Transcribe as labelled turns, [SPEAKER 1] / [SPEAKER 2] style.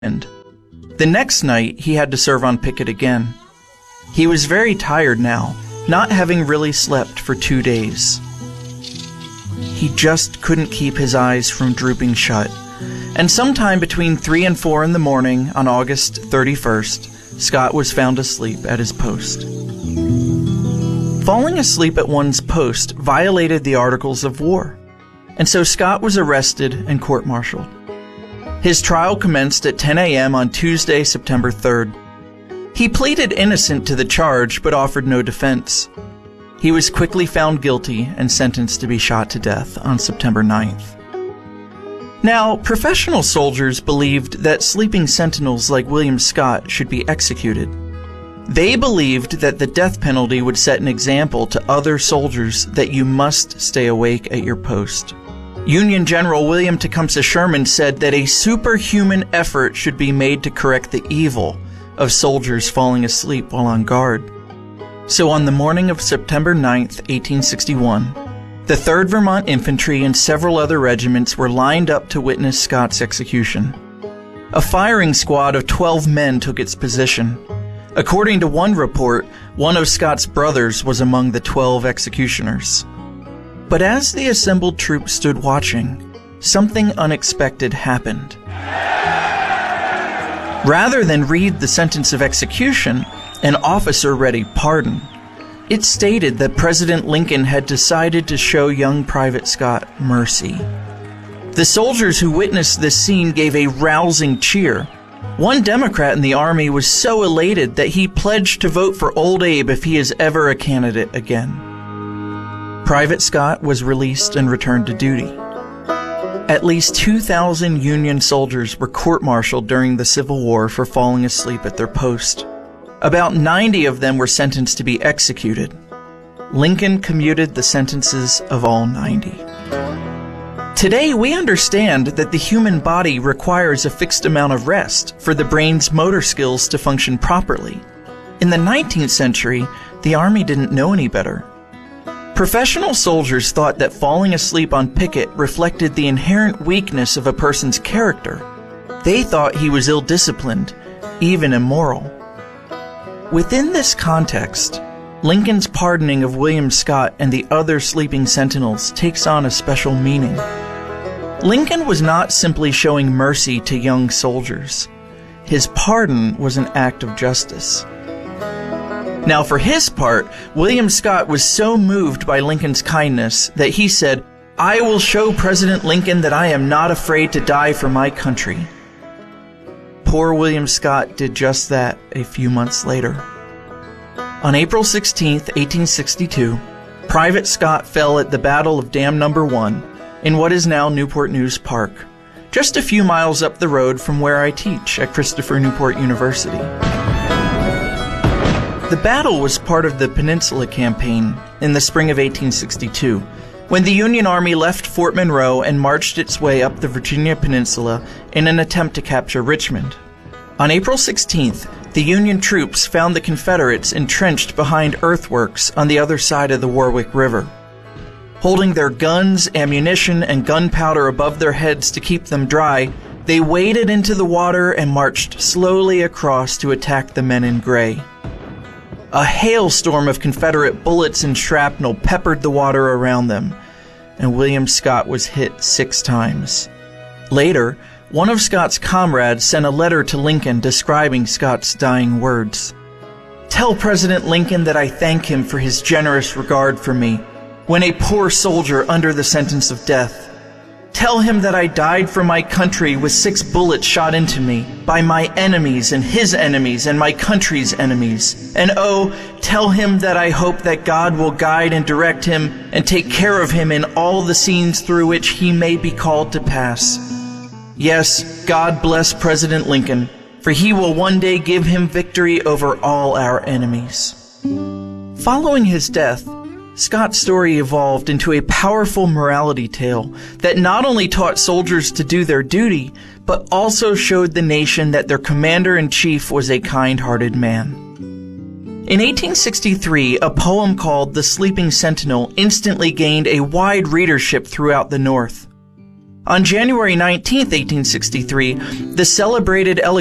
[SPEAKER 1] The next night, he had to serve on picket again. He was very tired now, not having really slept for 2 days. He just couldn't keep his eyes from drooping shut, and sometime between 3 and 4 in the morning on August 31st, Scott was found asleep at his post. Falling asleep at one's post violated the Articles of War, and so Scott was arrested and court-martialed. His trial commenced at 10 a.m. on Tuesday, September 3rd. He pleaded innocent to the charge but offered no defense. He was quickly found guilty and sentenced to be shot to death on September 9th. Now, professional soldiers believed that sleeping sentinels like William Scott should be executed. They believed that the death penalty would set an example to other soldiers that you must stay awake at your post. Union General William Tecumseh Sherman said that a superhuman effort should be made to correct the evil of soldiers falling asleep while on guard. So on the morning of September 9th, 1861, the 3rd Vermont Infantry and several other regiments were lined up to witness Scott's execution. A firing squad of 12 men took its position. According to one report, one of Scott's brothers was among the 12 executioners. But as the assembled troops stood watching, something unexpected happened. Rather than read the sentence of execution, an officer read a pardon. It stated that President Lincoln had decided to show young Private Scott mercy. The soldiers who witnessed this scene gave a rousing cheer. One Democrat in the Army was so elated that he pledged to vote for Old Abe if he is ever a candidate again. Private Scott was released and returned to duty. At least 2,000 Union soldiers were court-martialed during the Civil War for falling asleep at their post. About 90 of them were sentenced to be executed. Lincoln commuted the sentences of all 90. Today, we understand that the human body requires a fixed amount of rest for the brain's motor skills to function properly. In the 19th century, the Army didn't know any better. Professional soldiers thought that falling asleep on picket reflected the inherent weakness of a person's character. They thought he was ill-disciplined, even immoral. Within this context, Lincoln's pardoning of William Scott and the other sleeping sentinels takes on a special meaning. Lincoln was not simply showing mercy to young soldiers. His pardon was an act of justice. Now, for his part, William Scott was so moved by Lincoln's kindness that he said, "I will show President Lincoln that I am not afraid to die for my country." Poor William Scott did just that a few months later. On April 16, 1862, Private Scott fell at the Battle of Dam No. 1 in what is now Newport News Park, just a few miles up the road from where I teach at Christopher Newport University. The battle was part of the Peninsula Campaign in the spring of 1862, when the Union Army left Fort Monroe and marched its way up the Virginia Peninsula in an attempt to capture Richmond. On April 16th, the Union troops found the Confederates entrenched behind earthworks on the other side of the Warwick River. Holding their guns, ammunition, and gunpowder above their heads to keep them dry, they waded into the water and marched slowly across to attack the men in gray. A hailstorm of Confederate bullets and shrapnel peppered the water around them, and William Scott was hit 6 times. Later, one of Scott's comrades sent a letter to Lincoln describing Scott's dying words. "Tell President Lincoln that I thank him for his generous regard for me, when a poor soldier under the sentence of death. Tell him that I died for my country with 6 bullets shot into me by my enemies and his enemies and my country's enemies. And oh, tell him that I hope that God will guide and direct him and take care of him in all the scenes through which he may be called to pass. Yes, God bless President Lincoln, for he will one day give him victory over all our enemies." Following his death, Scott's story evolved into a powerful morality tale that not only taught soldiers to do their duty, but also showed the nation that their commander-in-chief was a kind-hearted man. In 1863, a poem called The Sleeping Sentinel instantly gained a wide readership throughout the North. On January 19, 1863, the celebrated